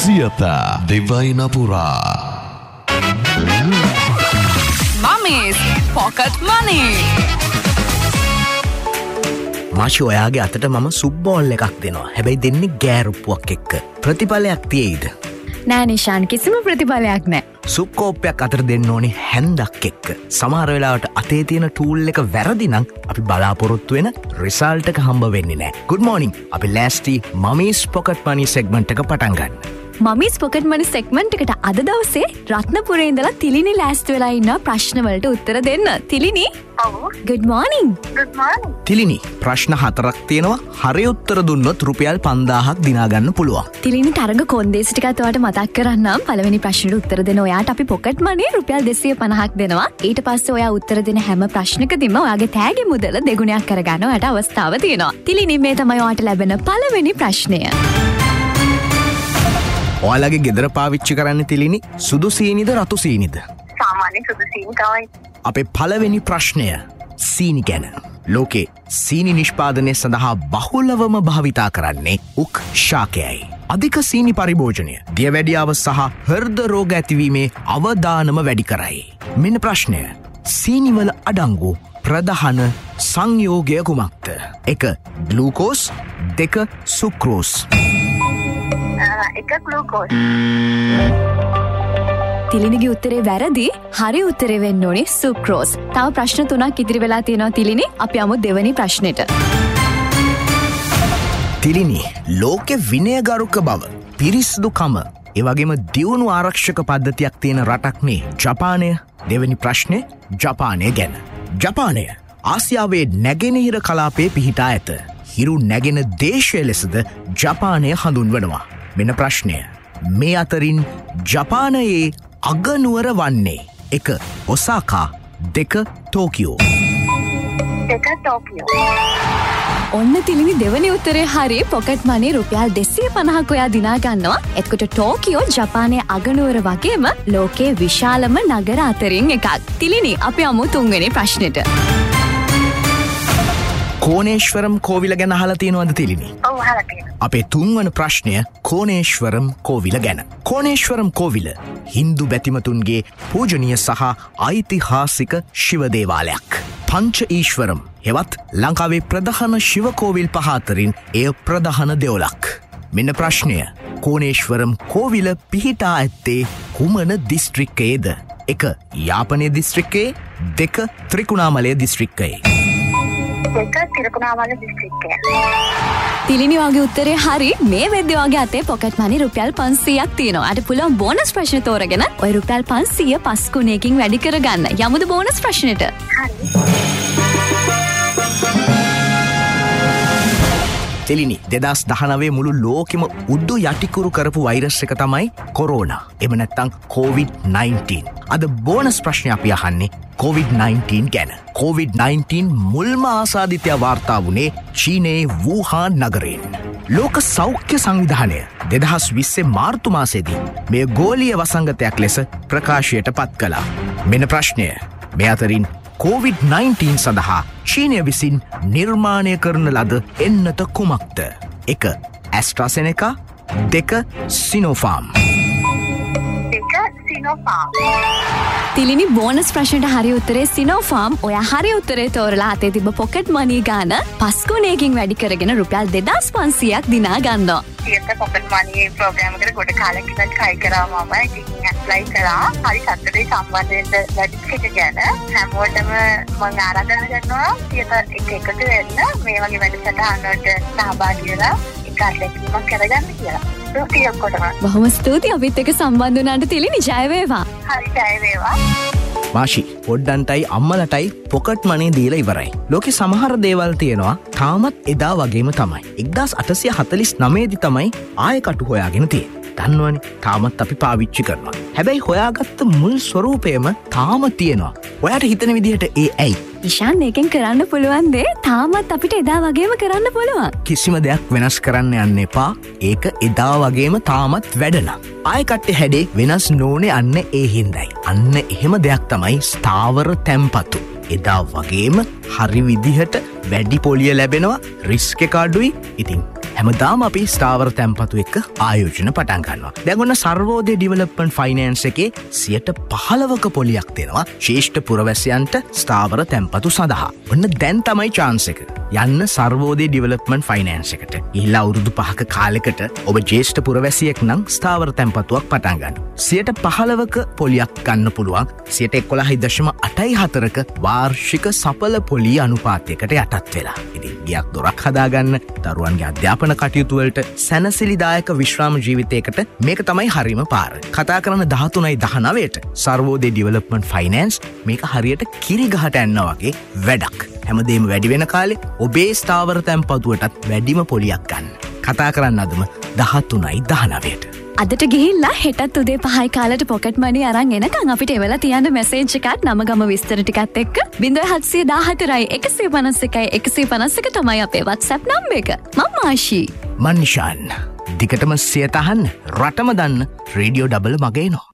Siyatha දෙවයිනපුරා Mummy's Pocket Money. මාෂි ඔයාගේ අතට මම සුබ්බෝල් එකක් දෙනවා. හැබැයි දෙන්නේ ගෑරුප්පුවක් එක්ක. ප්‍රතිඵලයක් තියෙයිද? නෑ නිෂාන්, කිසිම ප්‍රතිඵලයක් නෑ. සුක්කෝප්පයක් අතට දෙන්න ඕනේ හැන්දක් එක්ක. සමහර වෙලාවට අතේ තියෙන ටූල් එක වැරදි නම් අපි බලාපොරොත්තු වෙන රිසල්ට් එක හම්බ වෙන්නේ නෑ. good morning. අපි ලෑස්ති මමීස් පොකට් මනි සෙග්මන්ට් එක පටන් ගන්න. මමීස් පොකට් මනි සෙග්මන්ට් එකට අද දවසේ රත්නපුරේ ඉඳලා තිලිනි ලෑස්ති වෙලා ඉන්න ප්‍රශ්න වලට උත්තර දෙන්න. තිලිනි? ඔව්. good morning. good morning. Thilini, ප්‍රශ්න 4ක් තියෙනවා. හරි උත්තර දුන්නොත් රුපියල් 5000ක් දිනා ගන්න පුළුවන්. තිලිනි තරඟ කොන්දේසි ටිකත් ඔයාලට මතක් කරන්නම්. පළවෙනි ප්‍රශ්නෙට උත්තර දෙන ඔයාට අපි පොකට් මනි රුපියල් 250ක් දෙනවා. ඊට පස්සේ ඔයා උත්තර දෙන හැම ප්‍රශ්නකදීම ඔයාගේ තෑගි මුදල දෙගුණයක් කරගන්න ඔයාට අවස්ථාව තියෙනවා. තිලිනි, මේ තමයි ඔයාට ලැබෙන පළවෙනි ප්‍රශ්නය. ඔයාලගේ ගෙදර පාවිච්චි කරන්න තිලිනි සුදු සීනිද රතු සීනිද? සාමාන්‍ය සුදු සීනි තමයි. අපේ පළවෙනි ප්‍රශ්නය සීනි ගැන. ලෝකේ සීනි නිෂ්පාදනය සඳහා බහුලවම භාවිතා කරන්නේ උක් ශාකයයි. අධික සීනි පරිභෝජනය දියවැඩියාව සහ හෘද රෝග ඇතිවීමේ අවදානම වැඩි කරයි. මෙන්න ප්‍රශ්නය. සීනිවල අඩංගු ප්‍රධාන සංයෝගය කුමක්ද? 1. ග්ලූකෝස්, 2. සුක්‍රෝස්. එක ග්ලූකෝස්. තිලිනිගේ උත්තරේ වැරදි. හරි උත්තරේ වෙන්න ඕනේ සුක්‍රෝස්. තව ප්‍රශ්න 3ක් ඉදිරි වෙලා තියෙනවා තිලිනි. අපි යමු දෙවෙනි ප්‍රශ්නෙට. තිලිනි, ලෝකෙ විනයගරුක බව, පිරිසිදුකම, ඒ වගේම දියුණු ආරක්ෂක පද්ධතියක් තියෙන රටක්නේ ජපානය. දෙවෙනි ප්‍රශ්නේ ජපානය ගැන. ජපානය ආසියාවේ නැගෙනහිර කලාපයේ පිහිටා ඇත. හිරු නැගෙන දේශය ලෙසද ජපානය හඳුන්වනවා. මෙන්න ප්‍රශ්නය. මේ අතරින් ජපානයේ අගනුවර වන්නේ 1. ඔසාකා, 2. ටෝකියෝ. 2. ටෝකියෝ. ඔන්න තිලිනි දෙවනි උත්තරේ හරි. පොකට් මනි රුපියල් 250ක් ඔයා දිනා ගන්නවා. එතකොට ටෝකියෝ ජපානයේ අගනුවර වගේම ලෝකයේ විශාලම නගර අතරින් එකක්. තිලිනි, අපි යමු තුන්වෙනි ප්‍රශ්නෙට. කෝණේශ්වරම් කෝවිල ගැන අහලා තියෙනවද තිලිනි? ඔව්, අහලා තියෙනවා. අපේ තුන්වන ප්‍රශ්නය කෝණේශ්වරම් කෝවිල ගැන. කෝණේශ්වරම් කෝවිල හින්දු බැතිමතුන්ගේ පූජනීය සහ ඓතිහාසික ශිව දේවාලයක්. පංච ඊශ්වරම් හෙවත් ලංකාවේ ප්‍රධාන ශිව කෝවිල් 5 අතරින් එය ප්‍රධාන දෙවොලක්. මෙන්න ප්‍රශ්නය. කෝණේශ්වරම් කෝවිල පිහිටා ඇත්තේ කුමන දිස්ත්‍රික්කයේද? 1. යාපනයේ දිස්ත්‍රික්කයේ, 2. ත්‍රිකුණාමලය දිස්ත්‍රික්කයේ. 2. තිරුකුණාමලය දිස්ත්‍රික්කය. තිලිනි, වගේ උත්තරේ හරි. මේ වෙද්දී වගේ අතේ පොකට් මනි රුපියල් 500ක් තියෙනවා. අට පුළුවන් බෝනස් ප්‍රශ්න තෝරගෙන ඔය රුපියල් 500 පස් ගුණයකින් වැඩි කරගන්න. යමුද බෝනස් ප්‍රශ්නෙට? තිලිනි, 2019 මුළු ලෝකෙම උඩු යටිකුරු කරපු වෛරස් එක තමයි කොරෝනා. එහෙම නැත්නම් COVID-19. අද බෝනස් ප්‍රශ්නේ අපි අහන්නේ COVID-19 ගැන. COVID-19 මුල්ම ආසාදිතය වාර්තා වුණේ චීනයේ වූහාන් නගරයෙන්. ලෝක සෞඛ්‍ය සංවිධානය 2020 මාර්තු මාසයේදී මේ ගෝලීය වසංගතයක් ලෙස ප්‍රකාශයට පත් කළා. මෙන්න ප්‍රශ්නය. මේ අතරින් COVID-19 සඳහා චීනය විසින් නිර්මාණය කරන ලද එන්නත කුමක්ද? 1. ඇස්ට්‍රාසෙනෙකා, 2. සිනෝෆාම්. 2. සිනෝෆාම්. තිලිනි, බෝනස් ප්‍රශ්නට හරි උත්තරේ සිනෝෆාම්. ඔයා හරි උත්තරේ තෝරලා අතේ තිබ්බ පොකට් මනි ගාන පස් ගුණයකින් වැඩි කරගෙන රුපියල් 2500ක් දිනා ගන්නවා. සියත පොකට් මනි ප්‍රෝග්‍රෑම් එකට ගොඩ කාලයක් ඉඳන් try කරා මම. ඉතින් ඇප්ලයි කරා. හරි සතුටුයි සම්බන්ධ වෙන්න වැඩිපිට ගැන. හැමෝටම මම ආරාධනා කරනවා සියත එකතු වෙන්න මේ වගේ වැඩසටහන් වලට සහභාගී වෙලා එකක් කරගන්න කියලා. බොහොම ස්තුතියි අපිත් එක්ක සම්බන්ධ වුණාට තිලිනි. ජය වේවා. හරි, ජය වේවා. මාෂි, පොඩ්ඩන්ටයි අම්මලටයි පොකට් මනේ දීලා ඉවරයි. ලෝකේ සමහර දේවල් තියෙනවා තාමත් එදා වගේම තමයි. 1849 දී තමයි ආයෙ කටු හොයාගෙන තියෙන්නේ. දන්නවනේ, තාමත් අපි පාවිච්චි කරනවා. හැබැයි හොයාගත්ත මුල් ස්වරූපයම තාම තියෙනවා. ඔයාට හිතන විදිහට ඒ ඇයි? ඉෂාන්, මේකෙන් කරන්න පුළුවන් දේ තාමත් අපිට එදා වගේම කරන්න පුළුවන්. කිසිම දෙයක් වෙනස් කරන්න යන්න එපා. ඒක එදා වගේම තාමත් වැඩනවා. ආයෙ කට්ටේ හැඩේ වෙනස් නොනේ අන්න ඒ හින්දයි. අන්න එහෙම දෙයක් තමයි ස්ථාවර තැන්පතු. එදා වගේම හරි විදිහට වැඩි පොලිය ලැබෙනවා. රිස්ක් එක අඩුයි. ඉතින් හැමදාම අපි ස්ථාවර තැන්පතු එක්ක ආයෝජන පටන් ගන්නවා. දැන් ඔන්න සර්වෝදය ඩිවලොප්මන්ට් ෆයිනෑන්ස් එකේ 15%ක පොලියක් දෙනවා ශේෂ්ඨ පුරවැසියන්ට ස්ථාවර තැන්පතු සඳහා. ඔන්න දැන් තමයි chance එක. යන්න සර්වෝදය ඩිවලොප්මන්ට් ෆයිනෑන්ස් එකට. ගිහිල්ලා අවුරුදු 5ක කාලෙකට ඔබ ජ්‍යෙෂ්ඨ පුරවැසියෙක් නම් ස්ථාවර තැන්පතුවක් පටන් ගන්න. 15%ක පොලියක් ගන්න පුළුවන් 11.84ක වාර්ෂික සඵල පොලි අනුපාතයකට යටත් වෙලා. ඉතින් ගියක් දොරක් හදාගන්න, දරුවන්ගේ අධ්‍යාපන කටයුතු වලට සැනසිලිදායක විශ්‍රාම ජීවිතයකට මේක තමයි හරිම පාර. කතා කරන 13/19ට සර්වෝදය ඩිවලොප්මන්ට් ෆයිනෑන්ස් මේක හරියට කිරි ගහට යනවා වගේ වැඩක්. හැමදේම වැඩි වෙන කාලේ ඔබේ ස්ථාවර තැන්පතුවටත් වැඩිම පොලියක් ගන්න. කතා කරන්න අදම 13/19ට. අදට ගිහිල්ලා හෙටත් උදේ 5යි කාලට පොකට් මනි අරන් එනකන් අපිට එවලා තියන්න මැසේජ් එකක් නම ගම විස්තර ටිකත් එක්ක 0714 151 151 තමයි අපේ WhatsApp නම්බර එක. මම ආශී. මන් නිෂාන්. දිගටම සියතහන් රටම දන්න රේඩියෝ ඩබල් මගේ නෝ.